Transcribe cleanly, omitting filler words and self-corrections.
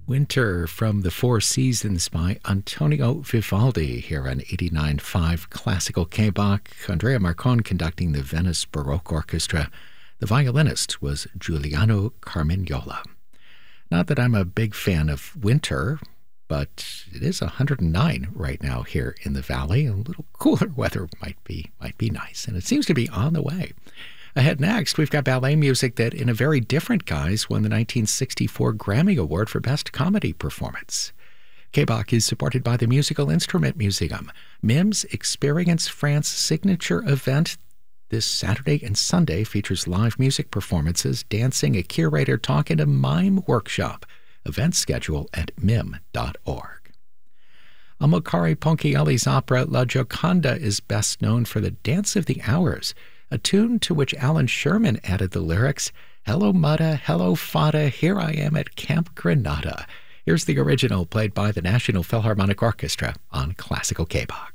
Winter from the Four Seasons by Antonio Vivaldi here on 89.5 Classical K-Bach. Andrea Marcon conducting the Venice Baroque Orchestra. The violinist was Giuliano Carmignola. Not that I'm a big fan of winter, but it is 109 right now here in the valley. A little cooler weather might be nice, and it seems to be on the way. Ahead next, we've got ballet music that, in a very different guise, won the 1964 Grammy Award for Best Comedy Performance. K-Bach is supported by the Musical Instrument Museum. MIM's Experience France signature event this Saturday and Sunday features live music performances, dancing, a curator talk, and a mime workshop. Event schedule at mim.org. Amilcare Ponchielli's opera La Gioconda is best known for the Dance of the Hours, a tune to which Alan Sherman added the lyrics, "Hello Mutta, hello Fata, here I am at Camp Granada." Here's the original played by the National Philharmonic Orchestra on Classical K-Bach.